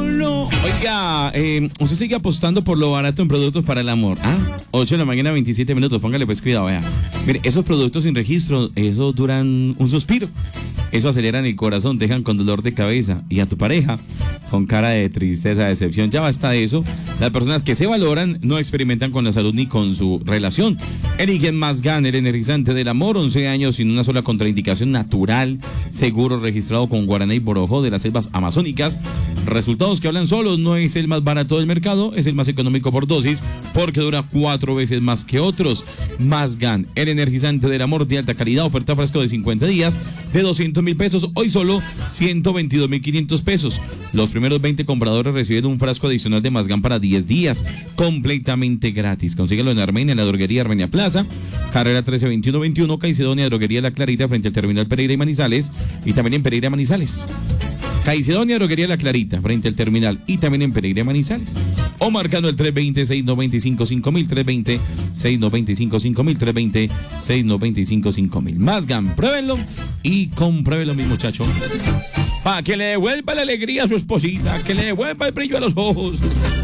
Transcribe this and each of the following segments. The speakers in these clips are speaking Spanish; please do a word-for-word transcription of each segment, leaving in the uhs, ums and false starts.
solo. Oiga, eh, usted sigue apostando por lo barato en productos para el amor. ¿Ah? ocho de la mañana, veintisiete minutos. Póngale pues cuidado, vea. Mire, esos productos sin registro, esos duran un suspiro. Eso aceleran el corazón, dejan con dolor de cabeza. Y a tu pareja, con cara de tristeza, decepción. Ya basta de eso. Las personas que se valoran no experimentan con la salud ni con su relación. Eligen Mazgan, el energizante del amor. once años sin una sola contraindicación, natural, seguro, registrado con guaraná y borojó de las selvas amazónicas. Resultados que hablan solos. No es el más barato del mercado, es el más económico por dosis, porque dura cuatro veces más que otros. Mazgan, el energizante del amor de alta calidad. Oferta fresco de cincuenta días de doscientos mil pesos. Hoy solo ciento veintidós mil quinientos pesos. Los primeros veinte compradores reciben un frasco adicional de Mazgan para diez días, completamente gratis. Consíguelo en Armenia, en la droguería Armenia Plaza, carrera trece veintiuno veintiuno, Caicedonia, droguería La Clarita, frente al terminal Pereira y Manizales, y también en Pereira Manizales. Caicedonia, droguería La Clarita, frente al terminal, y también en Pereira Manizales. O marcando el tres veinte, seis noventa y cinco, cinco mil, tres veinte, seis noventa y cinco, cinco mil, tres veinte, seis noventa y cinco, cinco mil. Mazgan, pruébenlo y compruébenlo, mi muchacho. Para que le devuelva la alegría a su esposita, que le devuelva el brillo a los ojos.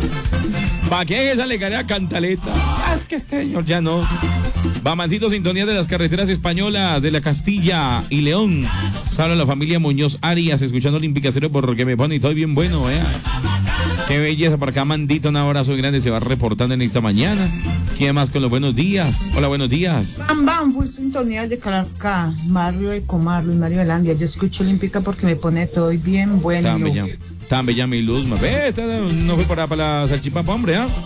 Para que esa le gane a cantaleta. Ah, es que este señor ya no. Bamancito, sintonía de las carreteras españolas de la Castilla y León. Salve a la familia Muñoz Arias, escuchando Olímpica Cero porque me pone y estoy bien bueno, eh. Qué belleza para acá, Mandito, un abrazo grande, se va reportando en esta mañana. ¿Quién más con los buenos días? Hola, buenos días. Bam, bam, full sintonía de Calarcá, Mario de Comarlo y Mario Elandia. Yo escucho Olímpica porque me pone todo bien bueno. Tan bella, tan bella mi luz. Ve, no fue para, para la salchipapa, hombre, ¿ah?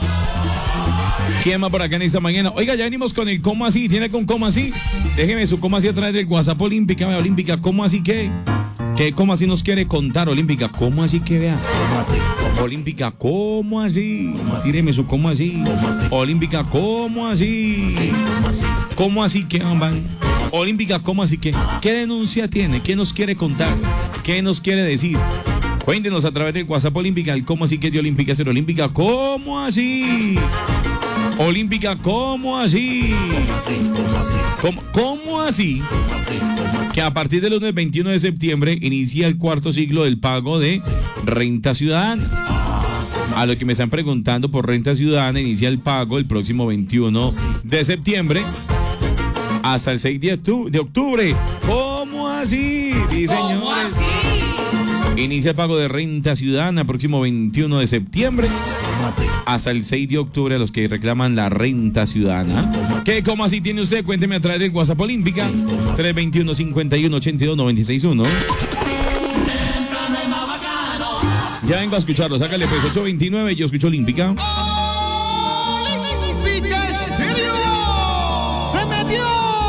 ¿eh? ¿Quién más por acá en esta mañana? Oiga, ya venimos con el cómo así, ¿tiene con cómo así? Déjeme su cómo así a través del WhatsApp Olímpica, vea, Olímpica, ¿cómo así qué? ¿Qué, cómo así nos quiere contar, Olímpica? ¿Cómo así que vea? ¿Cómo así? ¿Cómo? Olímpica, ¿cómo así? ¿Cómo así? Tíreme su ¿cómo así? ¿Cómo así? Olímpica, ¿cómo así? Sí, ¿cómo así? ¿Cómo así que van? Olímpica, ¿cómo así que? ¿Qué denuncia tiene? ¿Qué nos quiere contar? ¿Qué nos quiere decir? Cuéntenos a través del WhatsApp Olímpica, el cómo así que de Olímpica Cero. Olímpica, ¿cómo así? Olímpica, ¿cómo así? ¿Cómo así? ¿Cómo así? ¿Cómo, cómo así? ¿Cómo así? ¿Cómo así? Que a partir del lunes veintiuno de septiembre inicia el cuarto ciclo del pago de renta ciudadana. A lo que me están preguntando por renta ciudadana, inicia el pago el próximo veintiuno de septiembre hasta el seis de octubre. ¿Cómo así? Sí, señores. ¿Cómo así? Inicia el pago de renta ciudadana próximo veintiuno de septiembre hasta el seis de octubre a los que reclaman la renta ciudadana. ¿Qué, cómo así tiene usted? Cuénteme a través del WhatsApp Olímpica tres veintiuno, cincuenta y uno, ochenta y dos, noventa y seis uno. Ya vengo a escucharlo, sácale pues ocho veintinueve, yo escucho Olímpica.